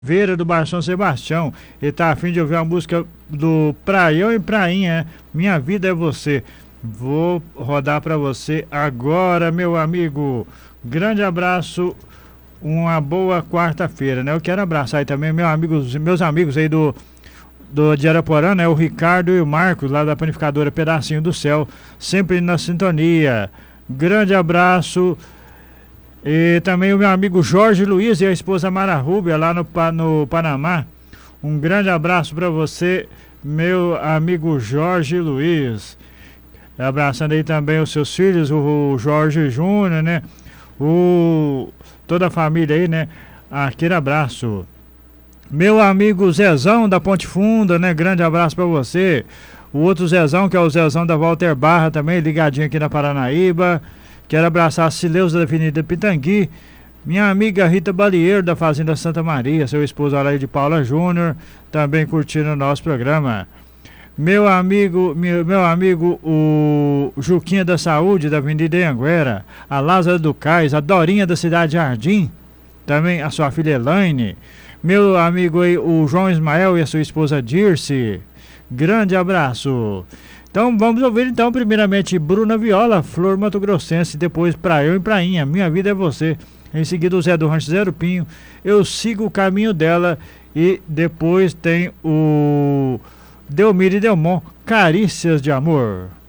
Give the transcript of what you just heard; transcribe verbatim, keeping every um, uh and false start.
Veira do Bar São Sebastião. Ele tá a fim de ouvir a música do Praião e Prainha, Minha Vida é Você. Vou rodar pra você agora, meu amigo. Grande abraço, uma boa quarta-feira, né? Eu quero abraçar aí também meu amigos, meus amigos aí do, do de Araporã, né? O Ricardo e o Marcos, lá da panificadora Pedacinho do Céu, sempre na sintonia. Grande abraço. E também o meu amigo Jorge Luiz e a esposa Mara Rúbia lá no, no Panamá. Um grande abraço para você, meu amigo Jorge Luiz. Abraçando aí também os seus filhos, o Jorge Júnior, né? O, toda a família aí, né? Aquele abraço. Meu amigo Zezão da Ponte Funda, né? Grande abraço para você. O outro Zezão, que é o Zezão da Walter Barra também, ligadinho aqui na Paranaíba. Quero abraçar a Cileus da Avenida Pitangui, minha amiga Rita Balieiro da Fazenda Santa Maria, seu esposo Alair de Paula Júnior, também curtindo o nosso programa. Meu amigo, meu, meu amigo o Juquinha da Saúde da Avenida Anguera, a Lázaro do Cais, a Dorinha da Cidade Jardim, também a sua filha Elaine, meu amigo aí, o João Ismael e a sua esposa Dirce. Grande abraço. Então vamos ouvir então primeiramente Bruna Viola, Flor Mato Grossense, depois Praião e Prainha, Minha Vida é Você. Em seguida o Zé do Rancho Zero Pinho, Eu Sigo o Caminho Dela, e depois tem o Delmiro e Delmon, Carícias de Amor.